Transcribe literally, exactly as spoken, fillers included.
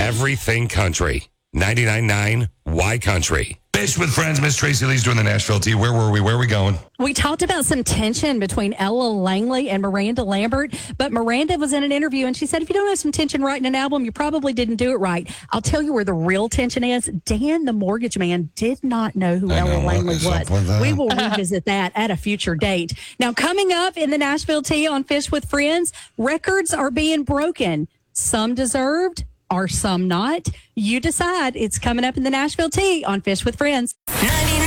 Everything Country. ninety-nine point nine Y Country. Fish with Friends. Miss Tracy Lee's doing the Nashville Tea. Where were we? Where are we going? We talked about some tension between Ella Langley and Miranda Lambert, but Miranda was in an interview and she said, if you don't have some tension writing an album, you probably didn't do it right. I'll tell you where the real tension is. Dan, the mortgage man, did not know who I Ella know, Langley what is up was. with that? We will revisit that at a future date. Now, coming up in the Nashville Tea on Fish with Friends, records are being broken. Some deserved, or some not. You decide. It's coming up in the Nashville Tea on Fish with Friends. ninety-nine